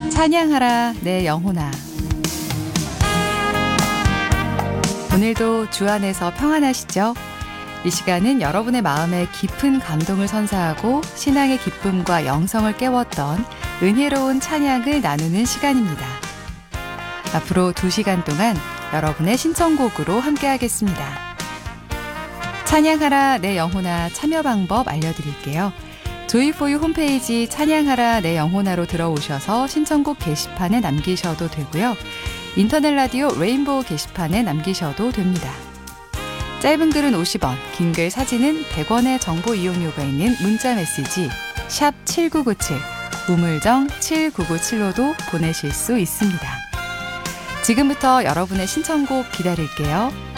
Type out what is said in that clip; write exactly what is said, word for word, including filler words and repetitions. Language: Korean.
찬양하라 내 영혼아. 오늘도 주 안에서 평안하시죠? 이 시간은 여러분의 마음에 깊은 감동을 선사하고 신앙의 기쁨과 영성을 깨웠던 은혜로운 찬양을 나누는 시간입니다. 앞으로 두 시간 동안 여러분의 신청곡으로 함께하겠습니다. 찬양하라 내 영혼아 참여 방법 알려드릴게요. 조이포유 홈페이지 찬양하라 내 영혼아로 들어오셔서 신청곡 게시판에 남기셔도 되고요. 인터넷 라디오 레인보우 게시판에 남기셔도 됩니다. 짧은 글은 오십 원, 긴 글 사진은 백 원의 정보 이용료가 있는 문자 메시지 샵 칠구구칠, 우물정 칠구구칠로도 보내실 수 있습니다. 지금부터 여러분의 신청곡 기다릴게요.